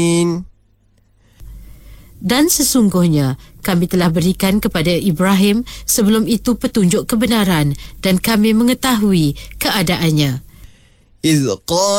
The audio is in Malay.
Dan sesungguhnya kami telah berikan kepada Ibrahim sebelum itu petunjuk kebenaran dan kami mengetahui keadaannya. إذ قال